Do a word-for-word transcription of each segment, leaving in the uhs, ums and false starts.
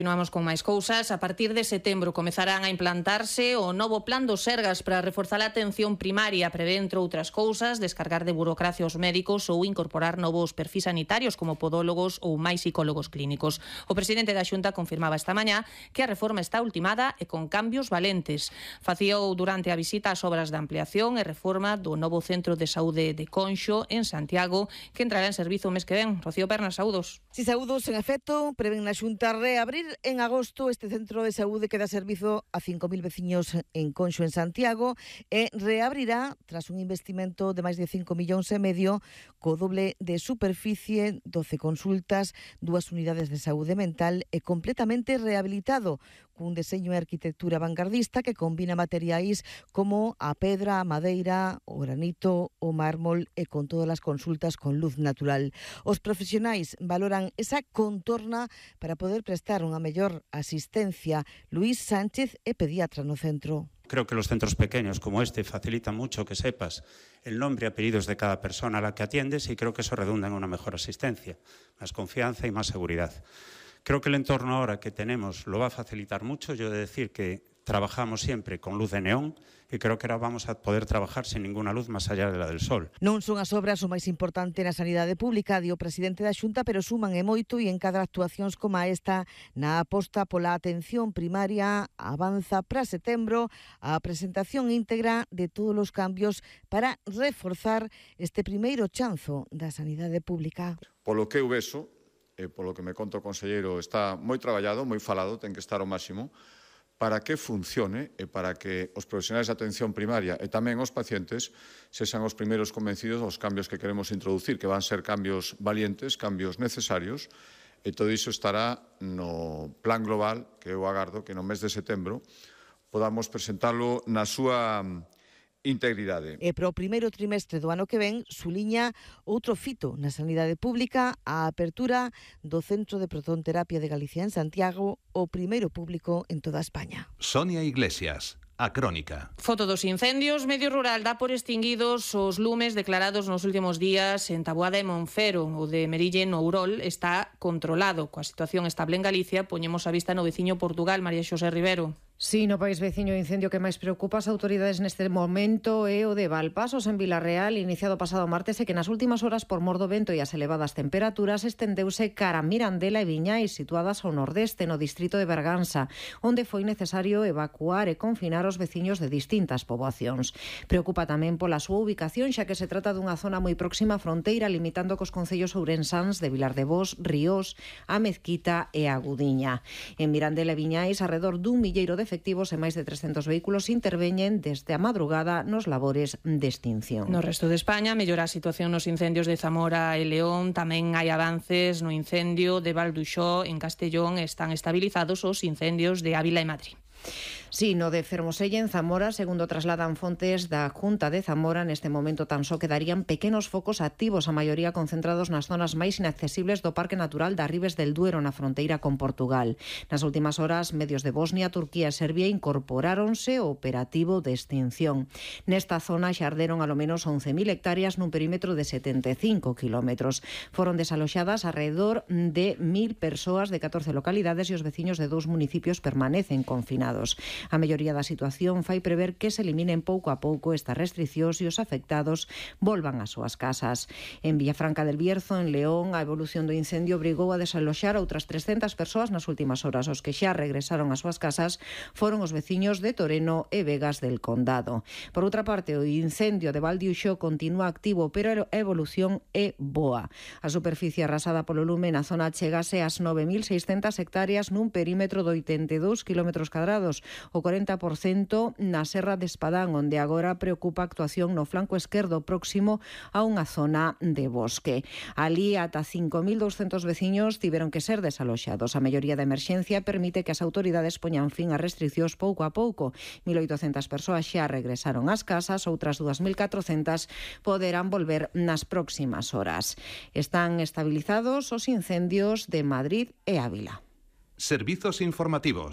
Continuamos con máis cousas. A partir de setembro comezarán a implantarse o novo plan do Sergas para reforzar a atención primaria. Prevé, entre outras cousas, descargar de burocracia os médicos ou incorporar novos perfis sanitarios como podólogos ou máis psicólogos clínicos. O presidente da Xunta confirmaba esta mañá que a reforma está ultimada e con cambios valentes. Facíao durante a visita ás obras de ampliación e reforma do novo centro de saúde de Conxo en Santiago, que entrará en servizo o mes que ven. Rocío Pernas, saúdos. Si saúdos, en efecto, prevén na Xunta reabrir en agosto este centro de saúde que dá servizo a cinco mil veciños en Conxo, en Santiago, e reabrirá tras un investimento de máis de cinco millóns e medio, co doble de superficie, doce consultas, dúas unidades de saúde mental e completamente rehabilitado, cun deseño e arquitectura vanguardista que combina materiais como a pedra, a madeira, o granito, o mármol e con todas as consultas con luz natural. Os profesionais valoran esa contorna para poder prestar unha mellor asistencia. Luís Sánchez é pediatra no centro. Creo que los centros pequeños como este facilitan mucho que sepas el nombre y apellidos de cada persona a la que atiendes, y creo que eso redunda en una mejor asistencia, más confianza y más seguridad. Creo que el entorno ahora que tenemos lo va a facilitar mucho. Yo he de decir que trabajamos siempre con luz de neón e creo que ahora vamos a poder trabajar sin ninguna luz máis allá de la del sol. Non son as obras o máis importante na sanidade pública, di o presidente da Xunta, pero suman e moito, e en cada actuacións como esta, na aposta pola atención primaria, avanza para setembro a presentación íntegra de todos os cambios para reforzar este primeiro chanzo da sanidade pública. Polo que eu vexo, e polo que me conta o conselleiro, está moi traballado, moi falado, ten que estar ao máximo, para que funcione e para que os profesionais de atención primaria e tamén os pacientes sexan os primeiros convencidos dos cambios que queremos introducir, que van ser cambios valientes, cambios necesarios, e todo iso estará no plan global que eu agardo que no mes de setembro podamos presentalo na súa integridade. E para o primeiro trimestre do ano que ven, suliña outro fito na sanidade pública, a apertura do Centro de Protonterapia de Galicia en Santiago, o primeiro público en toda España. Sonia Iglesias, A Crónica. Foto dos incendios. Medio Rural dá por extinguidos os lumes declarados nos últimos días en Taboada e Monfero. O de Merille no Ourol está controlado. Coa situación estable en Galicia, poñemos a vista no veciño Portugal. María Xosé Rivero. Sí, no país veciño o incendio que máis preocupa as autoridades neste momento é o de Valpasos, en Vilarreal, iniciado pasado martes, e que nas últimas horas, por mor do vento e as elevadas temperaturas, estendeuse cara a Mirandela e Viñais, situadas ao nordeste, no distrito de Berganza, onde foi necesario evacuar e confinar os veciños de distintas poboacións. Preocupa tamén pola súa ubicación, xa que se trata dunha zona moi próxima á fronteira, limitando cos concellos ourensáns de Vilardevós, Ríos, a Mezquita e a Gudiña. En Mirandela e Viñais, arredor dun milleiro de efectivos e máis de trescentos vehículos interveñen desde a madrugada nos labores de extinción. No resto de España mellora a situación nos incendios de Zamora e León. Tamén hai avances no incendio de Valduxó en Castellón. Están estabilizados os incendios de Ávila e Madrid. Sí, no de Fermoselle, en Zamora, segundo trasladan fontes da Junta de Zamora, neste momento tan só quedarían pequenos focos activos, a maioría concentrados nas zonas máis inaccesibles do Parque Natural da Ribes del Duero, na fronteira con Portugal. Nas últimas horas, medios de Bosnia, Turquía e Serbia incorporáronse ao operativo de extinción. Nesta zona xa arderon alo menos once mil hectáreas nun perímetro de setenta e cinco kilómetros. Foron desaloxadas alrededor de mil persoas de catorce localidades e os veciños de dous municipios permanecen confinados. A melloría da situación fai prever que se eliminen pouco a pouco estas restriccións e os afectados volvan ás súas casas. En Villafranca del Bierzo, en León, a evolución do incendio obrigou a desaloxar outras trescentas persoas nas últimas horas. Os que xa regresaron ás súas casas foron os veciños de Toreno e Vegas del Condado. Por outra parte, o incendio de Valdiuxó continúa activo, pero a evolución é boa. A superficie arrasada polo lume na zona chegase ás nove mil seiscentas hectáreas nun perímetro de oitenta e dous kilómetros cadrados, o corenta por cento na Serra de Espadán, onde agora preocupa a actuación no flanco esquerdo próximo a unha zona de bosque. Ali, ata cinco mil douscentos veciños tiveron que ser desaloxados. A melloría da emerxencia permite que as autoridades poñan fin ás restriccións pouco a pouco. mil oitocentas persoas xa regresaron ás casas, outras dúas mil catrocentas poderán volver nas próximas horas. Están estabilizados os incendios de Madrid e Ávila. Servizos informativos.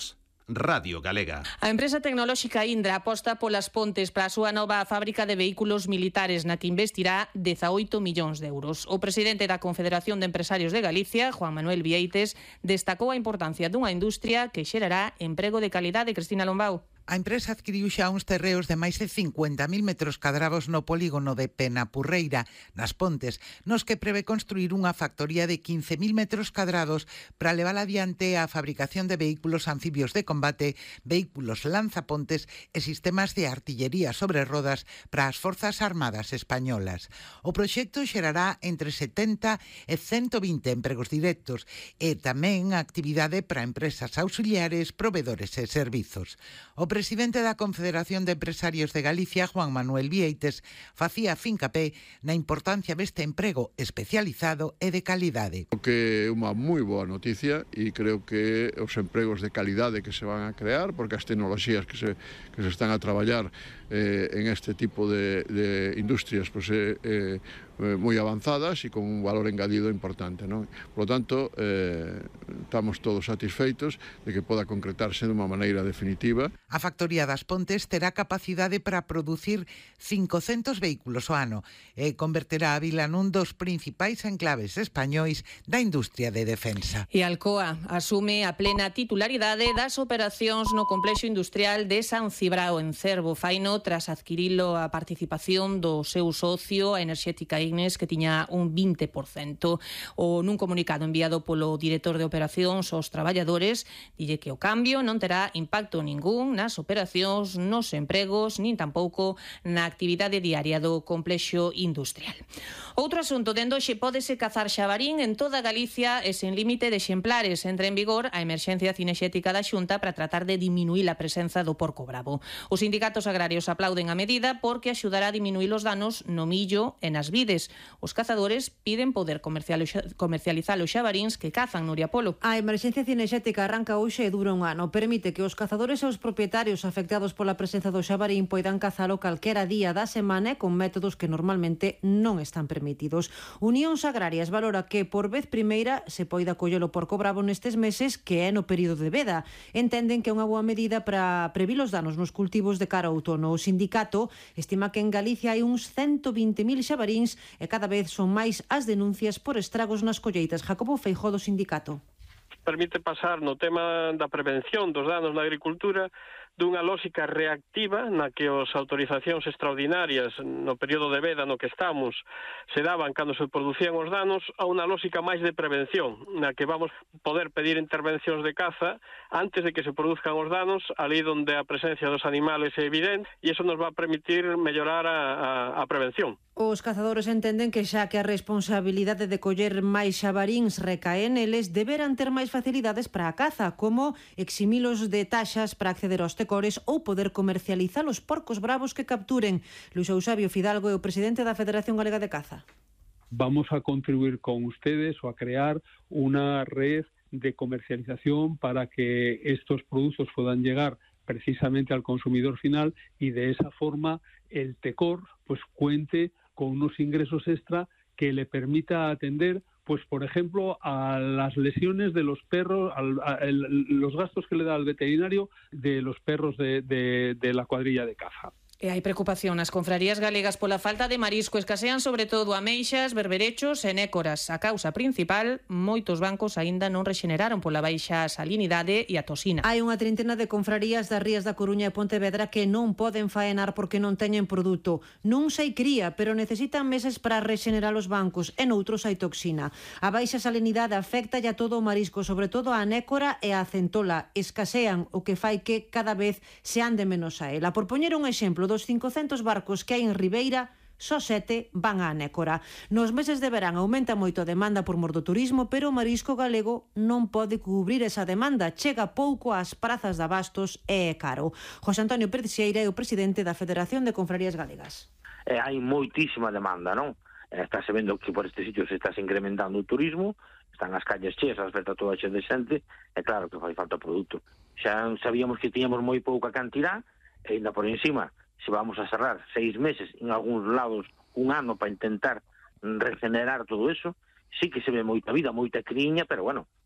Radio Galega. A empresa tecnolóxica Indra aposta polas Pontes para a súa nova fábrica de vehículos militares na que investirá dezaoito millóns de euros. O presidente da Confederación de Empresarios de Galicia, Juan Manuel Vieites, destacou a importancia dunha industria que xerará emprego de calidade. Cristina Lombao. A empresa adquiriu xa uns terreos de máis de cincuenta mil metros cadrados no polígono de Penapurreira, nas Pontes, nos que prevé construir unha factoría de quince mil metros cadrados para levar adiante a fabricación de vehículos anfibios de combate, vehículos lanzapontes e sistemas de artillería sobre rodas para as Forzas Armadas españolas. O proxecto xerará entre setenta e ciento vinte empregos directos e tamén actividade para empresas auxiliares, provedores e servizos. O presidente da Confederación de Empresarios de Galicia, Juan Manuel Vieites, facía fincapé na importancia deste emprego especializado e de calidade. Creo que é unha moi boa noticia e creo que os empregos de calidade que se van a crear, porque as tecnoloxías que se, que se están a traballar eh, en este tipo de, de industrias pues, eh, eh, moi avanzadas e con un valor engadido importante, non? Por lo tanto, eh, estamos todos satisfeitos de que poda concretarse de unha maneira definitiva. A factoría das Pontes terá capacidade para producir cincocentos vehículos ao ano e converterá a vila nun dos principais enclaves españois da industria de defensa. E Alcoa asume a plena titularidade das operacións no complexo industrial de San Cibrao en Cervo. Faino tras adquirilo a participación do seu socio, a Enerxética Ignes, que tiña un vinte por cento. O nun comunicado enviado polo director de operacións aos traballadores, dille que o cambio non terá impacto ningún nas operacións, nos empregos, nin tampouco na actividade diaria do complexo industrial. Outro asunto, dende hoxe pódese cazar xabarín en toda Galicia e sen límite de exemplares. Entra en vigor a emerxencia cinexética da Xunta para tratar de diminuir a presenza do porco bravo. Os sindicatos agrarios aplauden a medida porque axudará a diminuir os danos no millo e nas vides. Os cazadores piden poder comercializar os xabaríns que cazan. Nuria Polo. A emerxencia cinexética arranca hoxe e dura un ano. Permite que os cazadores e os propietarios afectados pola presenza do xabarín poidan cazalo calquera día da semana e con métodos que normalmente non están permitidos. Unións Agrarias valora que por vez primeira se poida coller o porco bravo nestes meses, que é no período de veda. Entenden que é unha boa medida para previr os danos nos cultivos de cara ao outono. O sindicato estima que en Galicia hai uns ciento vinte mil xabaríns e cada vez son máis as denuncias por estragos nas colleitas. Jacobo Feijóo do sindicato. Permite pasar no tema da prevención dos danos na agricultura dunha lógica reactiva na que as autorizacións extraordinarias no período de veda no que estamos se daban cando se producían os danos a unha lógica máis de prevención, na que vamos poder pedir intervencións de caza antes de que se produzcan os danos, ali onde a presencia dos animales é evidente, e iso nos va a permitir mellorar a, a, a prevención. Os cazadores entenden que xa que a responsabilidade de coller máis xabaríns recae neles, deberán ter máis facilidades para a caza, como eximilos de taxas para acceder aos tecores ou poder comercializar os porcos bravos que capturen. Luis Eusebio Fidalgo é o presidente da Federación Galega de Caza. Vamos a contribuir con ustedes o a crear una red de comercialización para que estos productos puedan llegar precisamente al consumidor final y de esa forma el tecor pues cuente con unos ingresos extra que le permita atender, pues por ejemplo, a las lesiones de los perros, al, a, el, los gastos que le da al veterinario de los perros de, de, de la cuadrilla de caza. E hai preocupación nas confrarías galegas pola falta de marisco. Escasean sobre todo ameixas, berberechos e nécoras. A causa principal, moitos bancos aínda non rexeneraron pola baixa salinidade e a toxina. Hai unha trintena de confrarías das rías da Coruña e Pontevedra que non poden faenar porque non teñen produto. Non se cría, pero necesitan meses para rexenerar os bancos, e noutros hai toxina. A baixa salinidade afecta a todo o marisco, sobre todo a nécora e a centola. Escasean, o que fai que cada vez se ande menos a ela. Por poñer un exemplo, dos cincocentos barcos que hai en Ribeira, só sete van á nécora. Nos meses de verán aumenta moito a demanda por mor do turismo, pero o marisco galego non pode cubrir esa demanda. Chega pouco ás prazas de abastos e é caro. José Antonio Pérez Xeira é o presidente da Federación de Confrarías Galegas. Eh, hai moitísima demanda, non? Eh, Estáse vendo que por este sitio se está incrementando o turismo, están as calles cheas, as vetas toda cheas de xente, e claro que fai falta produto. Xa sabíamos que tiñamos moi pouca cantidad, e ainda por encima, se vamos a cerrar seis meses, en algúns lados un ano para intentar regenerar todo eso, sí que se ve moita vida, moita criña, pero bueno,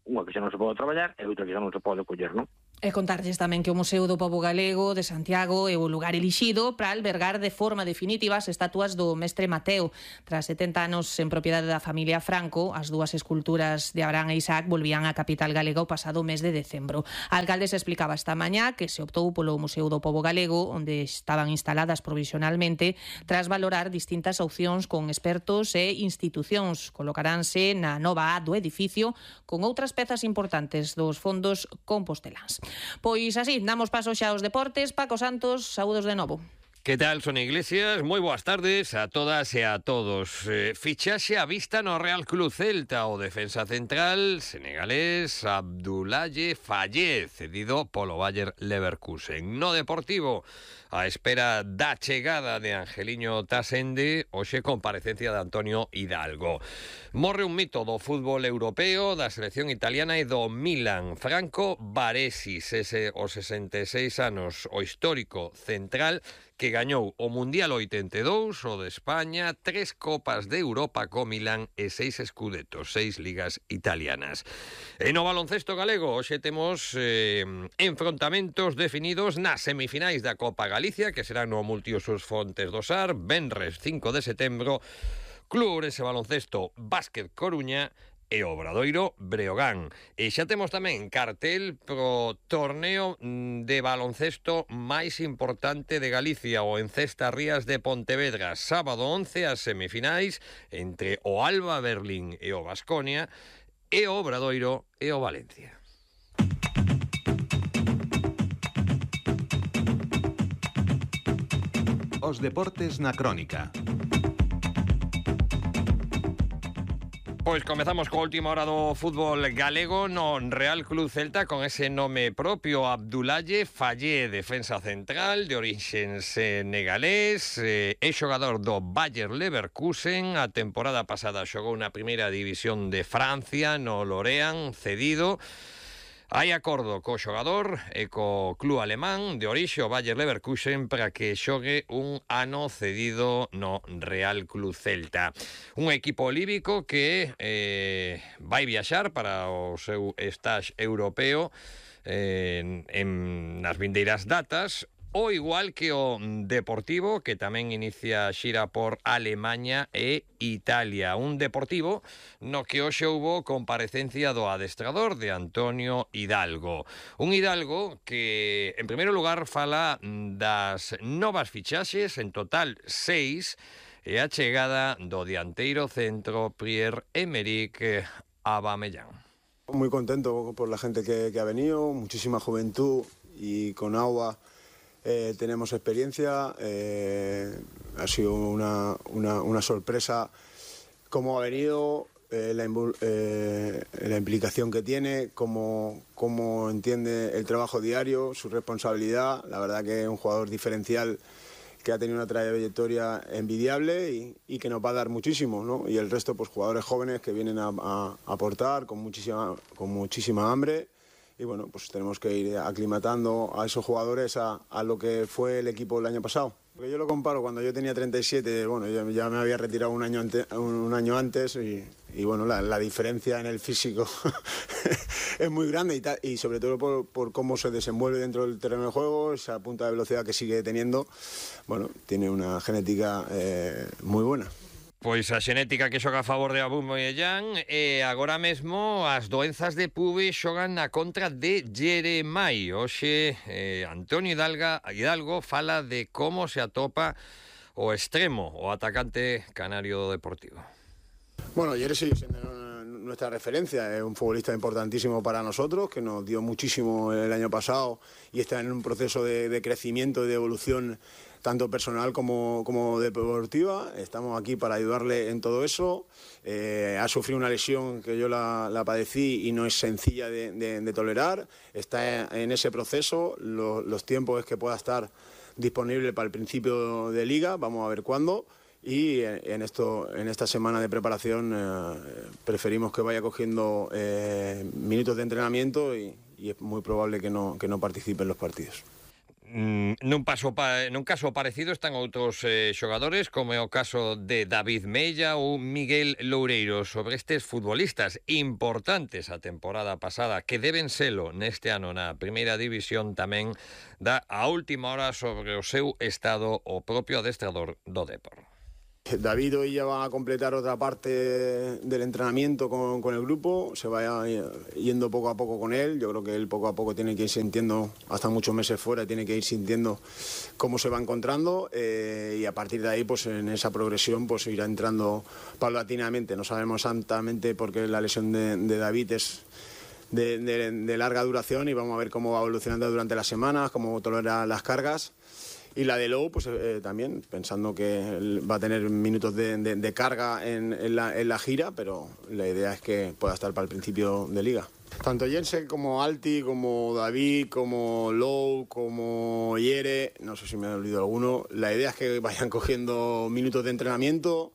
unha que xa non se pode traballar e outra que xa non se pode coller, non? E contarlles tamén que o Museo do Pobo Galego de Santiago é o lugar elixido para albergar de forma definitiva as estatuas do mestre Mateo. Tras setenta anos en propiedade da familia Franco, as dúas esculturas de Abraham e Isaac volvían á capital galega o pasado mes de decembro. A alcalde se explicaba esta mañá que se optou polo Museo do Pobo Galego, onde estaban instaladas provisionalmente, tras valorar distintas opcións con expertos e institucións. Colocaránse na nova A do edificio con outras pezas importantes dos fondos composteláns. Pois así, damos paso xa aos deportes. Paco Santos, saúdos de novo. Que tal, Sonia Iglesias? Moi boas tardes a todas e a todos. Eh, fichaxe a vista no Real Club Celta, o defensa central senegalés Abdoulaye Faye, cedido polo Bayer Leverkusen. No Deportivo, a espera da chegada de Angeliño Tasende, hoxe comparecencia de Antonio Hidalgo. Morre un mito do fútbol europeo, da selección italiana e do Milan. Franco Baresi, ese os sesenta e seis anos, o histórico central que gañou o Mundial oitenta e dous, o de España, tres Copas de Europa co Milan e seis escudetos, seis ligas italianas. E no baloncesto galego, hoxe temos eh, enfrontamentos definidos nas semifinais da Copa Galicia, que serán no Multiusos Fontes do Sar, venres cinco de setembro, Club Ourense Baloncesto Básquet Coruña e Obradoiro Breogán. E xa temos tamén cartel pro torneo de baloncesto máis importante de Galicia, o Encesta Rías de Pontevedra. Sábado once, as semifinais entre o Alba Berlín e o Baskonia, e o Obradoiro e o Valencia. Os deportes na crónica. Pois comezamos coa última hora do fútbol galego no Real Club Celta con ese nome propio, Abdoulaye Faye, defensa central de orixen senegalés, eh, é xogador do Bayer Leverkusen. A temporada pasada xogou na primeira división de Francia, no Lorient, cedido. Hai acordo co xogador e co club alemán de orixe, o Bayer Leverkusen, para que xogue un ano cedido no Real Club Celta. Un equipo líbico que eh, vai viaxar para o seu stage europeo eh, en, en nas vindeiras datas, o igual que o Deportivo, que tamén inicia xira por Alemaña e Italia. Un Deportivo no que hoxe houbo comparecencia do adestrador, de Antonio Hidalgo. Un Hidalgo que, en primeiro lugar, fala das novas fichaxes, en total seis, e a chegada do dianteiro centro Pierre-Emerick Aubameyang. Muy contento por la gente que, que ha venido, muchísima juventud, y con Aubameyang Eh, tenemos experiencia, eh, ha sido una, una, una sorpresa cómo ha venido, eh, la, eh, la implicación que tiene, cómo, cómo entiende el trabajo diario, su responsabilidad. La verdad que es un jugador diferencial que ha tenido una trayectoria envidiable y, y que nos va a dar muchísimo, ¿no? Y el resto, pues jugadores jóvenes que vienen a, a aportar con muchísima, con muchísima hambre. Y bueno, pues tenemos que ir aclimatando a esos jugadores a, a lo que fue el equipo el año pasado. Porque yo lo comparo cuando yo tenía treinta y siete, bueno, yo ya me había retirado un año, ante, un año antes y, y bueno, la, la diferencia en el físico es muy grande y, ta, y sobre todo por, por cómo se desenvuelve dentro del terreno de juego, esa punta de velocidad que sigue teniendo, bueno, tiene una genética eh, muy buena. Pois a xenética que xoga a favor de Aubameyang, e agora mesmo as doenzas de Pube xogan na contra de Jeremai. Hoxe eh, Antonio Hidalgo, Hidalgo fala de como se atopa o extremo, o atacante canario do Deportivo. Bueno, Jeremai sigue siendo nuestra referencia, es un futbolista importantísimo para nosotros, que nos dio muchísimo el año pasado y está en un proceso de, de crecimiento y de evolución tanto personal como, como deportiva. Estamos aquí para ayudarle en todo eso. Eh, ha sufrido una lesión que yo la, la padecí y no es sencilla de, de, de tolerar. Está en ese proceso. Los, los tiempos es que pueda estar disponible para el principio de liga. Vamos a ver cuándo. Y en, esto, en esta semana de preparación eh, preferimos que vaya cogiendo eh, minutos de entrenamiento y, y es muy probable que no, que no participe en los partidos. Nun, paso pa, nun caso parecido están outros eh, xogadores, como é o caso de David Mella ou Miguel Loureiro. Sobre estes futbolistas importantes a temporada pasada, que deben selo neste ano na primeira división, tamén dá a última hora sobre o seu estado o propio adestrador do Depor. David hoy ya va a completar otra parte del entrenamiento con, con el grupo, se va yendo poco a poco con él. Yo creo que él poco a poco tiene que ir sintiendo, hasta muchos meses fuera, tiene que ir sintiendo cómo se va encontrando eh, y a partir de ahí, pues en esa progresión, pues irá entrando paulatinamente. No sabemos exactamente por qué la lesión de, de David es de, de, de larga duración y vamos a ver cómo va evolucionando durante las semanas, cómo tolera las cargas. Y la de Lowe, pues eh, también, pensando que va a tener minutos de, de, de carga en, en, la, en la gira, pero la idea es que pueda estar para el principio de liga. Tanto Jensen como Alti, como David, como Lowe, como Yere, no sé si me he olvidado alguno, la idea es que vayan cogiendo minutos de entrenamiento,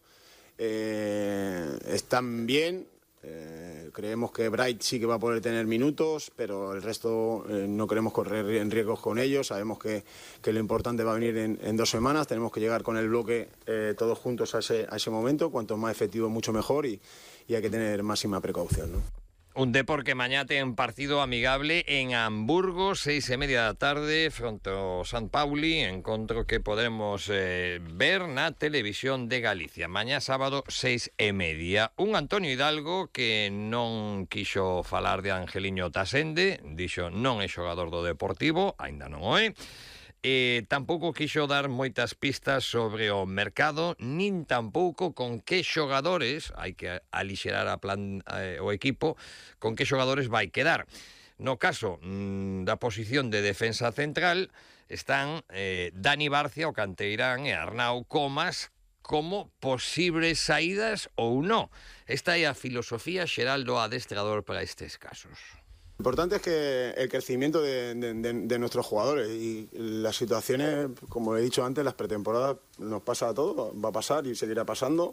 eh, están bien. Eh, creemos que Bright sí que va a poder tener minutos, pero el resto eh, no queremos correr en riesgos con ellos. Sabemos que, que lo importante va a venir en, en dos semanas. Tenemos que llegar con el bloque eh, todos juntos a ese, a ese momento. Cuanto más efectivo, mucho mejor y, y hay que tener máxima precaución, ¿no? Un Depor que mañá ten partido amigable en Hamburgo, seis e media da tarde, fronte ao San Pauli, encontro que podemos eh, ver na televisión de Galicia. Mañá sábado, seis e media. Un Antonio Hidalgo que non quixo falar de Angeliño Tasende, dixo non é xogador do Deportivo, aínda non o é. E tampouco quixo dar moitas pistas sobre o mercado, nin tampouco con que xogadores, hai que alixerar a plan, eh, o equipo, con que xogadores vai quedar. No caso mmm, da posición de defensa central están eh, Dani Barcia, o canteirán, e Arnau Comas como posibles saídas ou non. Esta é a filosofía xeral do adestrador para estes casos. Lo importante es que el crecimiento de, de, de, de nuestros jugadores y las situaciones, como he dicho antes, las pretemporadas nos pasa a todos, va a pasar y seguirá pasando.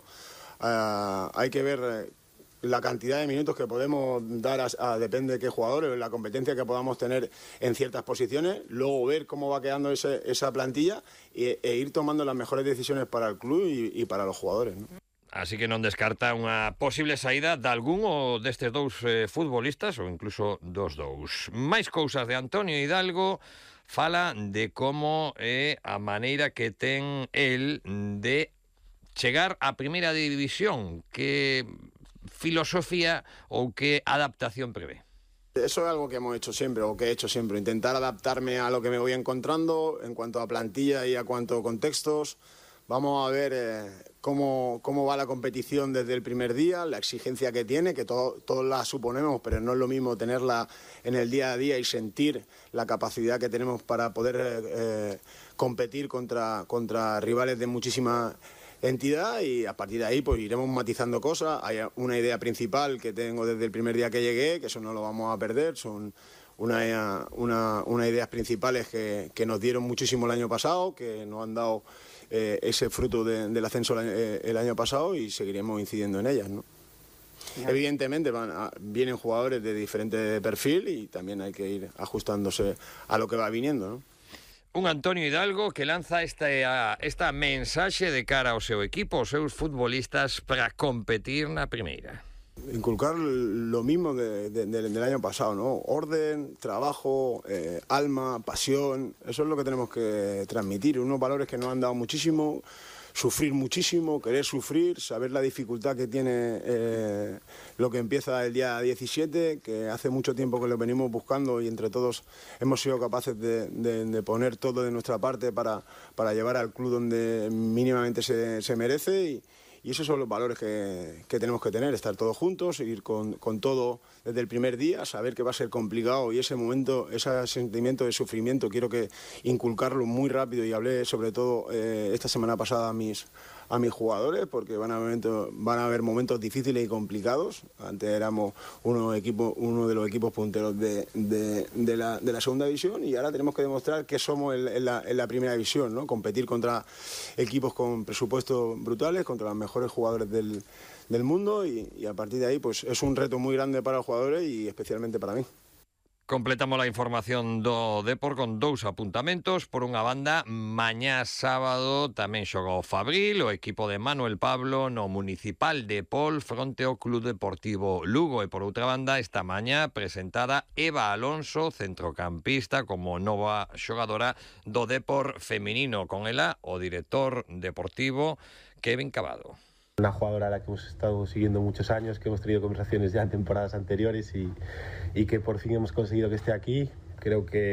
Uh, hay que ver la cantidad de minutos que podemos dar a, a depende de qué jugadores, la competencia que podamos tener en ciertas posiciones, luego ver cómo va quedando ese, esa plantilla e, e ir tomando las mejores decisiones para el club y, y para los jugadores, ¿no? Así que non descarta unha posible saída de algún ou destes dous eh, futbolistas ou incluso dos dous. Máis cousas de Antonio Hidalgo, fala de como é a maneira que ten el de chegar á primeira división, que filosofía ou que adaptación prevé. Eso es algo que hemos hecho siempre, o que he hecho siempre, intentar adaptarme a lo que me voy encontrando en cuanto a plantilla y a cuanto a contextos. Vamos a ver eh, cómo, cómo va la competición desde el primer día, la exigencia que tiene, que todo, todos la suponemos, pero no es lo mismo tenerla en el día a día y sentir la capacidad que tenemos para poder eh, competir contra, contra rivales de muchísima entidad, y a partir de ahí pues iremos matizando cosas. Hay una idea principal que tengo desde el primer día que llegué, que eso no lo vamos a perder, son una, una, unas ideas principales que, que nos dieron muchísimo el año pasado, que nos han dado eh, ese fruto de, del ascenso el, eh, el año pasado, y seguiremos incidiendo en ellas, ¿no? Yeah. Evidentemente van a, vienen jugadores de diferente perfil y también hay que ir ajustándose a lo que va viniendo, ¿no? Un Antonio Hidalgo que lanza esta, esta mensaxe de cara ao seu equipo, aos seus futbolistas, para competir na primeira. Inculcar lo mismo de, de, de, del año pasado, ¿no? Orden, trabajo, eh, alma, pasión, eso es lo que tenemos que transmitir, unos valores que nos han dado muchísimo, sufrir muchísimo, querer sufrir, saber la dificultad que tiene eh, lo que empieza el día diecisiete, que hace mucho tiempo que lo venimos buscando y entre todos hemos sido capaces de, de, de poner todo de nuestra parte para, para llevar al club donde mínimamente se, se merece, y, y esos son los valores que, que tenemos que tener, estar todos juntos, ir con, con todo desde el primer día, saber que va a ser complicado, y ese momento, ese sentimiento de sufrimiento quiero que inculcarlo muy rápido, y hablé sobre todo eh, esta semana pasada a mis, a mis jugadores, porque van a, momento, van a haber momentos difíciles y complicados. Antes éramos uno, equipo, uno de los equipos punteros de, de, de, la, de la segunda división, y ahora tenemos que demostrar que somos en, en, la, en la primera división, ¿no? Competir contra equipos con presupuestos brutales, contra los mejores jugadores del, del mundo, y, y a partir de ahí pues es un reto muy grande para los jugadores y especialmente para mí. Completamos la información do Depor con dous apuntamentos. Por unha banda, mañá sábado tamén xoga o Fabril, o equipo de Manuel Pablo no Municipal de Pol fronte ao Club Deportivo Lugo. E por outra banda, esta mañá presentada Eva Alonso, centrocampista, como nova xogadora do Depor feminino. Con ela, o director deportivo Kevin Cavado. Una jugadora a la que hemos estado siguiendo muchos años, que hemos tenido conversaciones ya en temporadas anteriores y, y que por fin hemos conseguido que esté aquí. Creo que